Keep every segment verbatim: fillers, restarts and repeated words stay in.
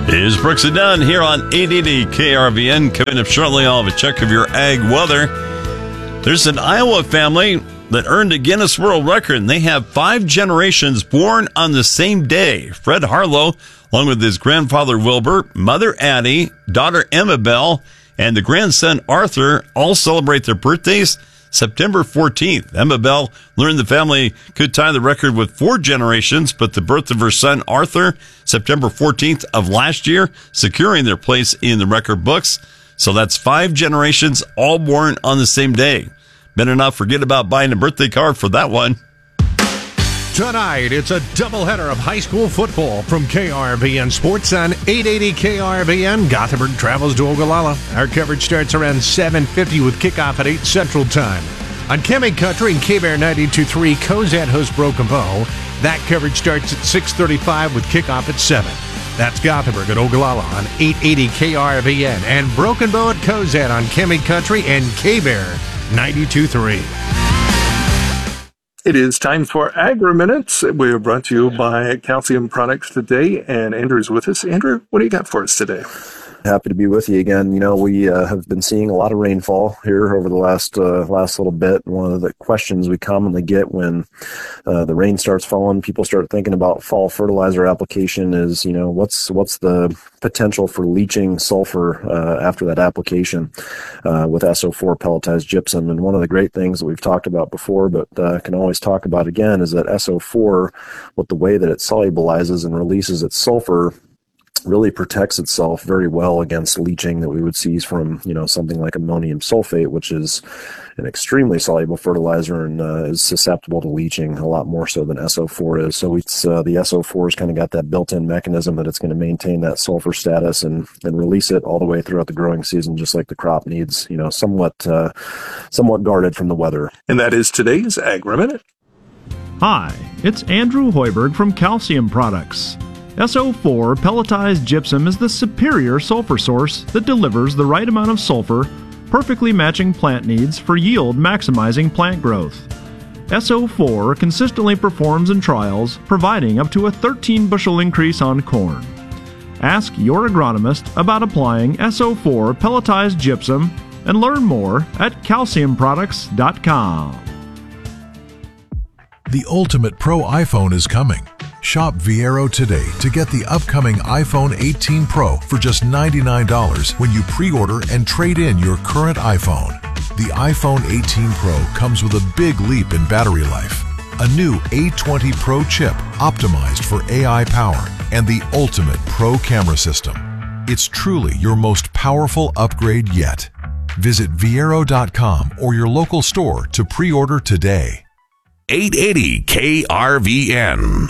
Is Brooks and Dunn here on eight eighty K R V N. Coming up shortly, I'll have a check of your ag weather. There's an Iowa family that earned a Guinness World Record, and they have five generations born on the same day. Fred Harlow, along with his grandfather Wilbur, mother Addie, daughter Emma Bell, and the grandson Arthur all celebrate their birthdays September fourteenth. Emma Bell learned the family could tie the record with four generations, but the birth of her son Arthur, September fourteenth of last year, securing their place in the record books. So that's five generations all born on the same day. Better not forget about buying a birthday card for that one. Tonight, it's a doubleheader of high school football from K R V N Sports on eight eighty K R V N. Gothenburg travels to Ogallala. Our coverage starts around seven fifty with kickoff at eight Central Time. On Kemi Country and K-Bear ninety-two point three, Cozad hosts Broken Bow. That coverage starts at six thirty-five with kickoff at seven. That's Gothenburg at Ogallala on eight eighty K R V N. And Broken Bow at Cozad on Kemi Country and K-Bear ninety-two point three. It is time for Agri-Minutes. We are brought to you by Calcium Products today, and Andrew's with us. Andrew, what do you got for us today? Happy to be with you again. You know, we uh, have been seeing a lot of rainfall here over the last uh, last little bit. One of the questions we commonly get when uh, the rain starts falling, people start thinking about fall fertilizer application is, you know, what's what's the potential for leaching sulfur uh, after that application uh, with S O four pelletized gypsum. And one of the great things that we've talked about before, but uh, can always talk about again, is that S O four, with the way that it solubilizes and releases its sulfur, really protects itself very well against leaching that we would see from, you know, something like ammonium sulfate, which is an extremely soluble fertilizer and uh, is susceptible to leaching a lot more so than S O four is. So it's uh, the S O four has kind of got that built-in mechanism that it's going to maintain that sulfur status and, and release it all the way throughout the growing season, just like the crop needs, you know, somewhat uh, somewhat guarded from the weather. And that is today's Agri-Minute. Hi, it's Andrew Hoiberg from Calcium Products. S O four pelletized gypsum is the superior sulfur source that delivers the right amount of sulfur, perfectly matching plant needs for yield maximizing plant growth. S O four consistently performs in trials, providing up to a thirteen bushel increase on corn. Ask your agronomist about applying S O four pelletized gypsum and learn more at calcium products dot com. The ultimate pro iPhone is coming. Shop Viero today to get the upcoming iPhone eighteen Pro for just ninety-nine dollars when you pre-order and trade in your current iPhone. The iPhone eighteen Pro comes with a big leap in battery life, a new A twenty Pro chip optimized for A I power, and the ultimate pro camera system. It's truly your most powerful upgrade yet. Visit Viero dot com or your local store to pre-order today. eight eighty K R V N.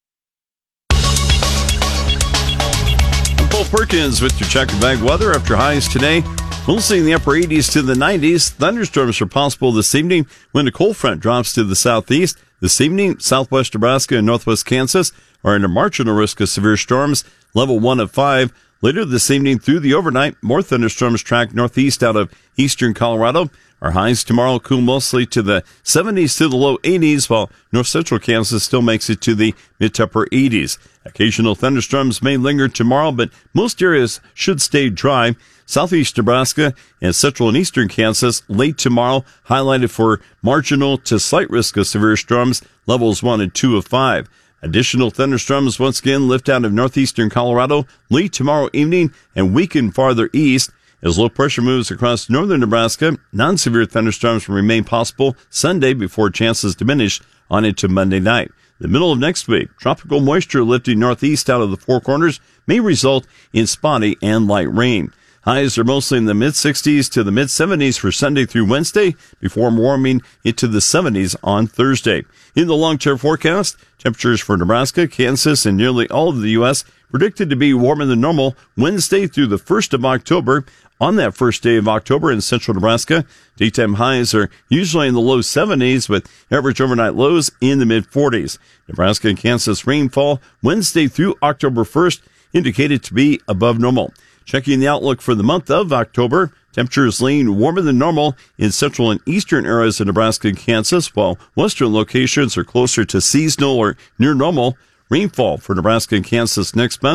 Paul Perkins with your check of ag weather. After highs today, mostly in the upper eighties to the nineties. Thunderstorms are possible this evening when a cold front drops to the southeast. This evening, southwest Nebraska and northwest Kansas are under marginal risk of severe storms, level one of five. Later this evening through the overnight, more thunderstorms track northeast out of eastern Colorado. Our highs tomorrow cool mostly to the seventies to the low eighties, while north central Kansas still makes it to the mid to upper eighties. Occasional thunderstorms may linger tomorrow, but most areas should stay dry. Southeast Nebraska and central and eastern Kansas late tomorrow, highlighted for marginal to slight risk of severe storms, levels one and two of five. Additional thunderstorms once again lift out of northeastern Colorado late tomorrow evening and weaken farther east. As low pressure moves across northern Nebraska, non-severe thunderstorms will remain possible Sunday before chances diminish on into Monday night. The middle of next week, tropical moisture lifting northeast out of the Four Corners may result in spotty and light rain. Highs are mostly in the mid-sixties to the mid-seventies for Sunday through Wednesday, before warming into the seventies on Thursday. In the long-term forecast, temperatures for Nebraska, Kansas, and nearly all of the U S predicted to be warmer than normal Wednesday through the first of October. On that first day of October in central Nebraska, daytime highs are usually in the low seventies with average overnight lows in the mid-forties. Nebraska and Kansas rainfall Wednesday through October first indicated to be above normal. Checking the outlook for the month of October, temperatures lean warmer than normal in central and eastern areas of Nebraska and Kansas, while western locations are closer to seasonal or near normal. Rainfall for Nebraska and Kansas next month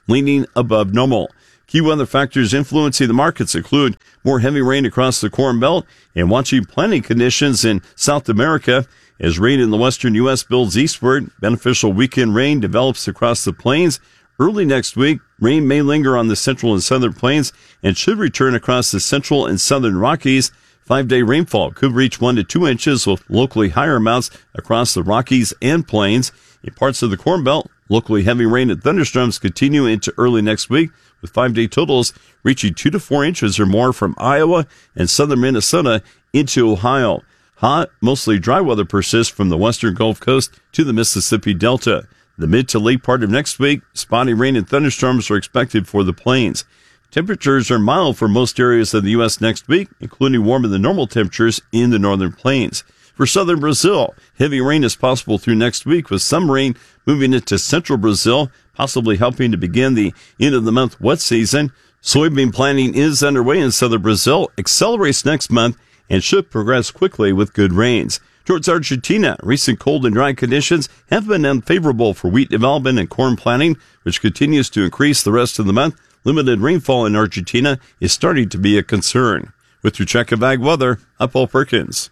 leaning above normal. Key weather factors influencing the markets include more heavy rain across the Corn Belt and watching planting conditions in South America. As rain in the western U S builds eastward, beneficial weekend rain develops across the plains. Early next week, rain may linger on the central and southern plains and should return across the central and southern Rockies. Five-day rainfall could reach one to two inches with locally higher amounts across the Rockies and plains. In parts of the Corn Belt, locally heavy rain and thunderstorms continue into early next week, with five-day totals reaching two to four inches or more from Iowa and southern Minnesota into Ohio. Hot, mostly dry weather persists from the western Gulf Coast to the Mississippi Delta. The mid to late part of next week, spotty rain and thunderstorms are expected for the plains. Temperatures are mild for most areas of the U S next week, including warmer than normal temperatures in the northern plains. For southern Brazil, heavy rain is possible through next week, with some rain moving into central Brazil, possibly helping to begin the end of the month wet season. Soybean planting is underway in southern Brazil, accelerates next month, and should progress quickly with good rains. Towards Argentina, recent cold and dry conditions have been unfavorable for wheat development and corn planting, which continues to increase the rest of the month. Limited rainfall in Argentina is starting to be a concern. With your check of ag weather, I'm Paul Perkins.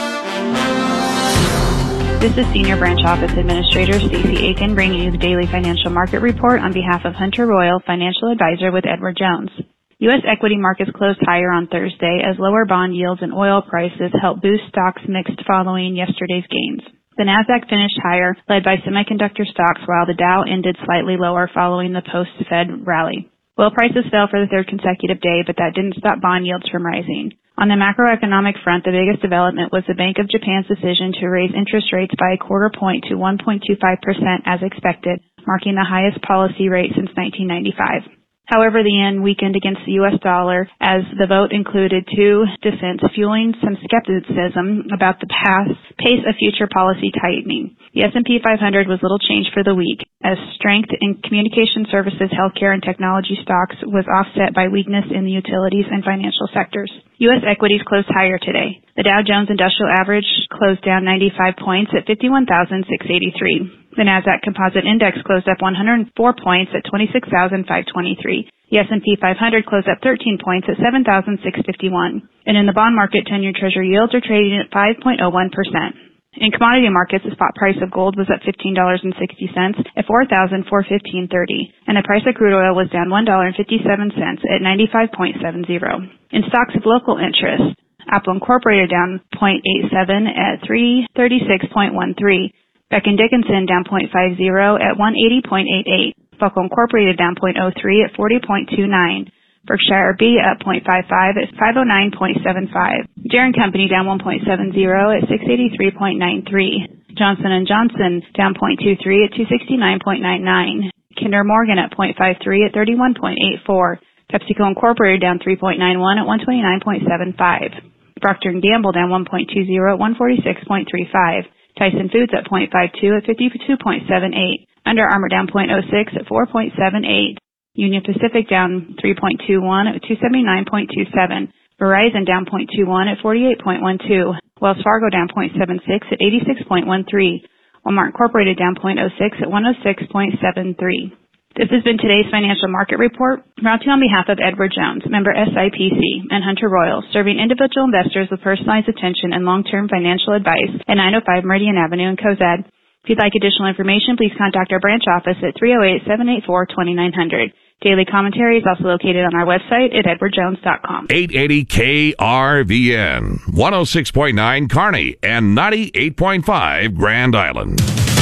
This is Senior Branch Office Administrator Stacey Aiken bringing you the daily financial market report on behalf of Hunter Royal, Financial Advisor with Edward Jones. U S equity markets closed higher on Thursday as lower bond yields and oil prices helped boost stocks mixed following yesterday's gains. The Nasdaq finished higher, led by semiconductor stocks, while the Dow ended slightly lower following the post-Fed rally. Oil prices fell for the third consecutive day, but that didn't stop bond yields from rising. On the macroeconomic front, the biggest development was the Bank of Japan's decision to raise interest rates by a quarter point to one point two five percent as expected, marking the highest policy rate since nineteen ninety-five. However, the yen weakened against the U S dollar as the vote included two dissents, fueling some skepticism about the path, pace of future policy tightening. The S and P five hundred was little changed for the week, as strength in communication services, healthcare, and technology stocks was offset by weakness in the utilities and financial sectors. U S equities closed higher today. The Dow Jones Industrial Average closed down ninety-five points at fifty-one thousand six hundred eighty-three. The Nasdaq Composite Index closed up one hundred four points at twenty-six thousand five hundred twenty-three. The S and P five hundred closed up thirteen points at seven thousand six hundred fifty-one. And in the bond market, ten-year Treasury yields are trading at five point oh one percent. In commodity markets, the spot price of gold was up fifteen dollars and sixty cents at four thousand four hundred fifteen dollars and thirty cents, and the price of crude oil was down one dollar and fifty-seven cents at ninety-five point seven zero. In stocks of local interest, Apple Incorporated down zero point eight seven at three thirty-six point one three. Becton Dickinson down zero point five zero at one eighty point eight eight. Buckle Incorporated down zero point oh three at forty point two nine. Berkshire B up zero point five five at five oh nine point seven five. Deere and Company down one point seven zero at six eighty-three point nine three. Johnson and Johnson down zero point two three at two sixty-nine point nine nine. Kinder Morgan at zero point five three at thirty-one point eight four. PepsiCo Incorporated down three point nine one at one twenty-nine point seven five. Procter and Gamble down one point two zero at one forty-six point three five. Tyson Foods at zero point five two at fifty-two point seven eight. Under Armour down zero point oh six at four point seven eight. Union Pacific down three point two one at two seventy-nine point two seven. Verizon down zero point two one at forty-eight point one two. Wells Fargo down zero point seven six at eighty-six point one three. Walmart Incorporated down zero point oh six at one oh six point seven three. This has been today's financial market report, brought to you on behalf of Edward Jones, member S I P C, and Hunter Royal, serving individual investors with personalized attention and long-term financial advice at nine oh five Meridian Avenue in Cozad. If you'd like additional information, please contact our branch office at three oh eight, seven eight four, two nine zero zero. Daily commentary is also located on our website at edward jones dot com. eight eighty K R V N, one oh six point nine Kearney, and ninety-eight point five Grand Island.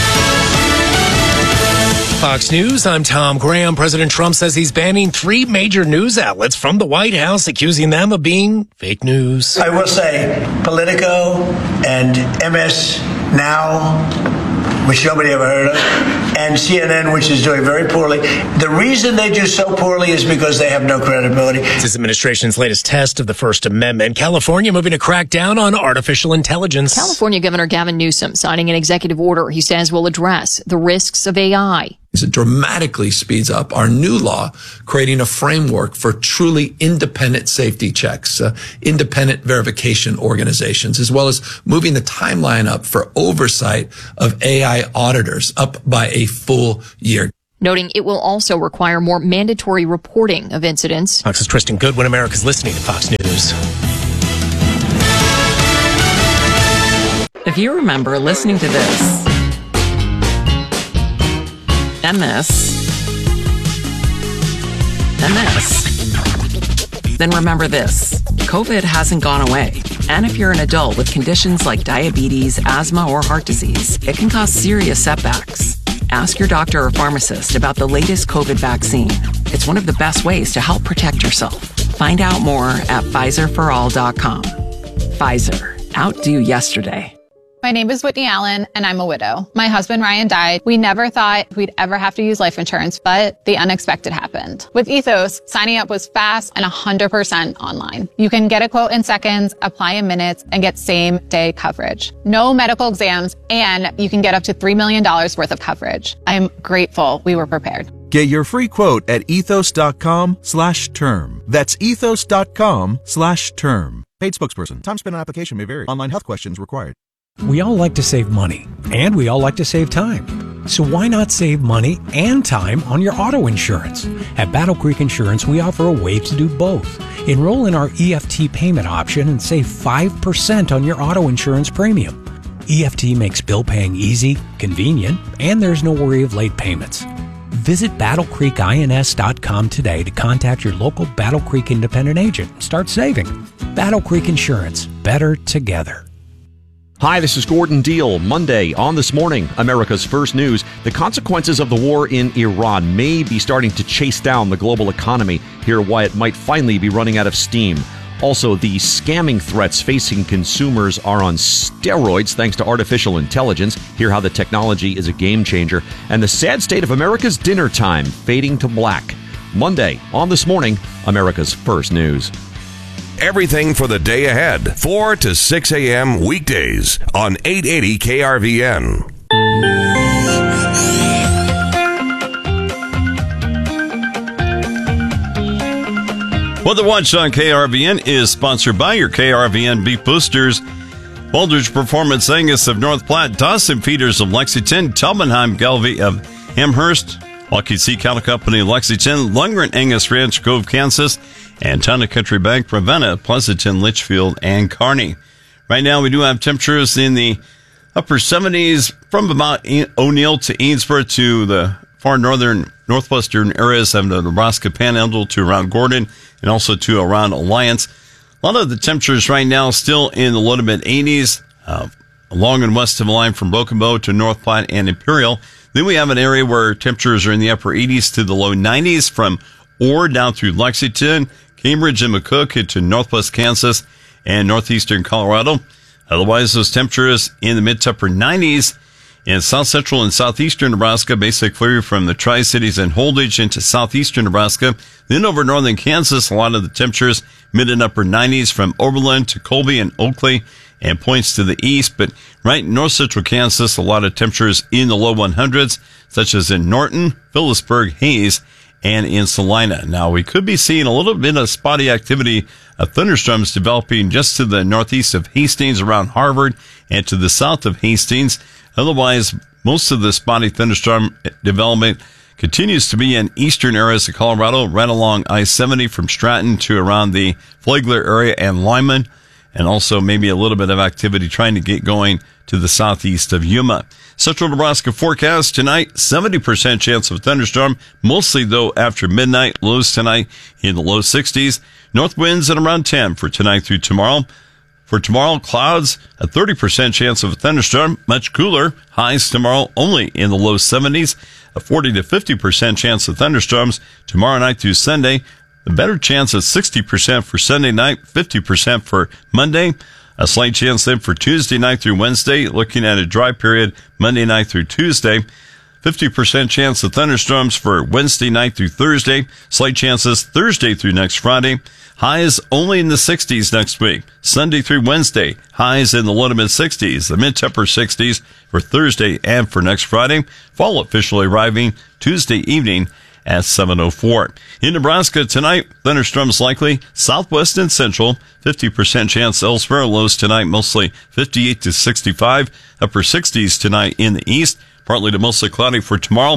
Fox News, I'm Tom Graham. President Trump says he's banning three major news outlets from the White House, accusing them of being fake news. I will say Politico and M S Now, which nobody ever heard of, and C N N, which is doing very poorly. The reason they do so poorly is because they have no credibility. It's this administration's latest test of the First Amendment. California moving to crack down on artificial intelligence. California Governor Gavin Newsom signing an executive order he says will address the risks of A I. It dramatically speeds up our new law, creating a framework for truly independent safety checks, uh, independent verification organizations, as well as moving the timeline up for oversight of A I auditors up by a full year. noting it will also require more mandatory reporting of incidents. Fox's Tristan Goodwin, America's listening to Fox News. If you remember listening to this and this and this, then remember this. COVID hasn't gone away. And if you're an adult with conditions like diabetes, asthma, or heart disease, it can cause serious setbacks. Ask your doctor or pharmacist about the latest COVID vaccine. It's one of the best ways to help protect yourself. Find out more at Pfizer for all dot com. Pfizer. Outdo yesterday. My name is Whitney Allen, and I'm a widow. My husband, Ryan, died. We never thought we'd ever have to use life insurance, but the unexpected happened. With Ethos, signing up was fast and one hundred percent online. You can get a quote in seconds, apply in minutes, and get same-day coverage. No medical exams, and you can get up to three million dollars worth of coverage. I'm grateful we were prepared. Get your free quote at ethos.com slash term. That's ethos.com slash term. Paid spokesperson. Time spent on application may vary. Online health questions required. We all like to save money, and we all like to save time. So why not save money and time on your auto insurance? At Battle Creek Insurance, we offer a way to do both. Enroll in our E F T payment option and save five percent on your auto insurance premium. E F T makes bill paying easy, convenient, and there's no worry of late payments. Visit battle creek ins dot com today to contact your local Battle Creek independent agent and start saving. Battle Creek Insurance. Better together. Hi, this is Gordon Deal. Monday on This Morning, America's First News. The consequences of the war in Iran may be starting to chase down the global economy. Hear why it might finally be running out of steam. Also, the scamming threats facing consumers are on steroids thanks to artificial intelligence. Hear how the technology is a game changer. And the sad state of America's dinner time fading to black. Monday on This Morning, America's First News. Everything for the day ahead, four to six a.m. weekdays on eight eighty K R V N. Weather Watch on K R V N is sponsored by your K R V N Beef Boosters. Baldrige Performance Angus of North Platte, Dawson Feeders of Lexington, Telbenheim Galvey of Amherst, Lucky Sea Cattle Company of Lexington, Lundgren Angus Ranch Grove, Kansas, and Town Country Bank, Ravenna, Pleasanton, Litchfield, and Kearney. Right now, we do have temperatures in the upper seventies from about O'Neill to Ainsborough to the far northern, northwestern areas of the Nebraska Panhandle to around Gordon and also to around Alliance. A lot of the temperatures right now still in the low to mid eighties, uh, along and west of the line from Broken Bow to North Platte and Imperial. Then we have an area where temperatures are in the upper eighties to the low nineties from Orr down through Lexington, Cambridge and McCook into northwest Kansas and northeastern Colorado. Otherwise, those temperatures in the mid to upper nineties in south central and southeastern Nebraska, basically from the Tri-Cities and Holdridge into southeastern Nebraska. Then over northern Kansas, a lot of the temperatures mid and upper nineties from Oberlin to Colby and Oakley and points to the east. But right in north central Kansas, a lot of temperatures in the low hundreds, such as in Norton, Phillipsburg, Hayes, and in Salina. Now, we could be seeing a little bit of spotty activity of thunderstorms developing just to the northeast of Hastings around Harvard and to the south of Hastings. Otherwise, most of the spotty thunderstorm development continues to be in eastern areas of Colorado, right along I seventy from Stratton to around the Flagler area and Lyman, and also maybe a little bit of activity trying to get going to the southeast of Yuma. Central Nebraska forecast tonight, seventy percent chance of thunderstorm, mostly though after midnight. Lows tonight in the low sixties. North winds at around ten for tonight through tomorrow. For tomorrow, clouds, a thirty percent chance of a thunderstorm, much cooler. Highs tomorrow only in the low seventies. A forty to fifty percent chance of thunderstorms tomorrow night through Sunday. The better chance of sixty percent for Sunday night, fifty percent for Monday. A slight chance then for Tuesday night through Wednesday, looking at a dry period Monday night through Tuesday. fifty percent chance of thunderstorms for Wednesday night through Thursday. Slight chances Thursday through next Friday. Highs only in the sixties next week. Sunday through Wednesday, highs in the low to mid sixties. The mid to upper sixties for Thursday and for next Friday. Fall officially arriving Tuesday evening at seven oh four. In Nebraska tonight, thunderstorms likely southwest and central. fifty percent chance elsewhere. Lows tonight mostly fifty-eight to sixty-five. Upper sixties tonight in the east. Partly to mostly cloudy for tomorrow.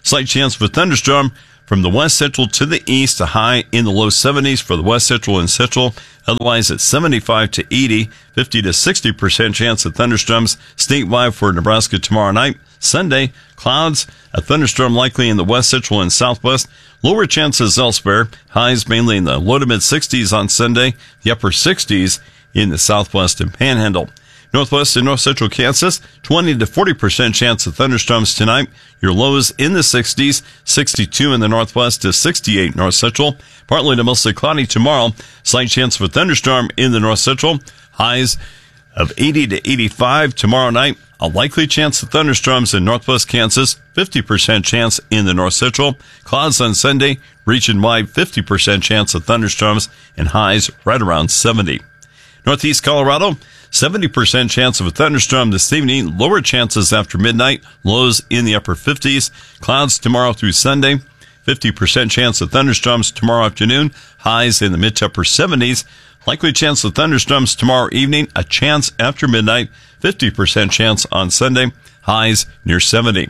Slight chance of a thunderstorm from the west central to the east, a high in the low seventies for the west central and central. Otherwise, it's seventy-five to eighty, fifty to sixty percent chance of thunderstorms statewide for Nebraska tomorrow night. Sunday, clouds, a thunderstorm likely in the west central and southwest. Lower chances elsewhere. Highs mainly in the low to mid sixties on Sunday, the upper sixties in the southwest and panhandle. Northwest and north central Kansas, twenty to forty percent chance of thunderstorms tonight. Your lows in the sixties, sixty-two in the northwest to sixty-eight north central. Partly to mostly cloudy tomorrow. Slight chance of a thunderstorm in the north central. Highs of eighty to eighty-five tomorrow night. A likely chance of thunderstorms in northwest Kansas, fifty percent chance in the north central. Clouds on Sunday, region-wide fifty percent chance of thunderstorms and highs right around seventy. Northeast Colorado, seventy percent chance of a thunderstorm this evening. Lower chances after midnight. Lows in the upper fifties. Clouds tomorrow through Sunday. fifty percent chance of thunderstorms tomorrow afternoon. Highs in the mid to upper seventies. Likely chance of thunderstorms tomorrow evening. A chance after midnight. fifty percent chance on Sunday. Highs near seventy.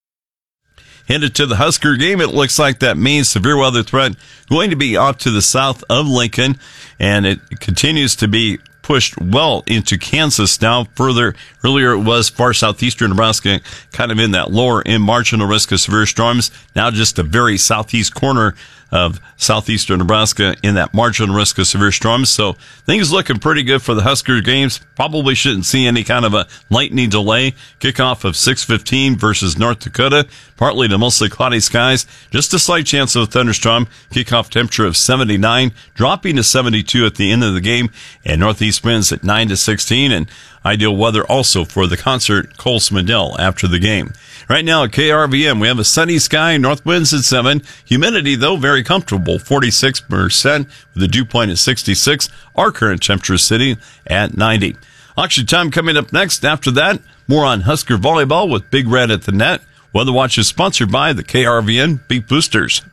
Headed to the Husker game, it looks like that means severe weather threat going to be off to the south of Lincoln, and it continues to be pushed well into Kansas now. Further, earlier it was far southeastern Nebraska, kind of in that lower in marginal risk of severe storms. Now just the very southeast corner of southeastern Nebraska in that marginal risk of severe storms. So things looking pretty good for the Husker games. Probably shouldn't see any kind of a lightning delay. Kickoff of six fifteen versus North Dakota. Partly to mostly cloudy skies. Just a slight chance of a thunderstorm. Kickoff temperature of seventy-nine, dropping to seventy-two at the end of the game. And northeast winds at nine to sixteen. And ideal weather also for the concert Cole Smedell after the game. Right now at K R V M, we have a sunny sky, north winds at seven. Humidity, though, very comfortable, forty-six percent with a dew point at sixty-six. Our current temperature is sitting at ninety. Auction time coming up next. After that, more on Husker volleyball with Big Red at the net. Weather Watch is sponsored by the K R V N Beef Boosters.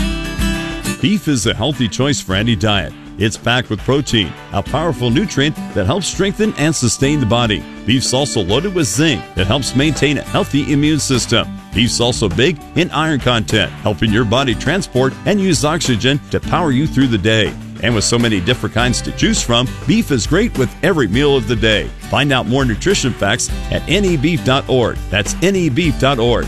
Beef is a healthy choice for any diet. It's packed with protein, a powerful nutrient that helps strengthen and sustain the body. Beef's also loaded with zinc that helps maintain a healthy immune system. Beef's also big in iron content, helping your body transport and use oxygen to power you through the day. And with so many different kinds to choose from, beef is great with every meal of the day. Find out more nutrition facts at N E beef dot org. That's N E beef dot org.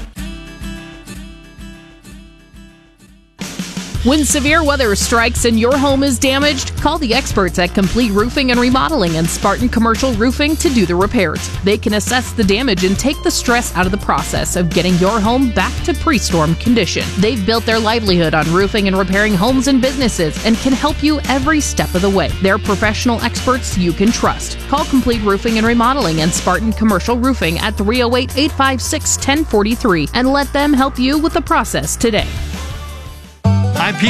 When severe weather strikes and your home is damaged, call the experts at Complete Roofing and Remodeling and Spartan Commercial Roofing to do the repairs. They can assess the damage and take the stress out of the process of getting your home back to pre-storm condition. They've built their livelihood on roofing and repairing homes and businesses and can help you every step of the way. They're professional experts you can trust. Call Complete Roofing and Remodeling and Spartan Commercial Roofing at three oh eight, eight five six, one oh four three and let them help you with the process today.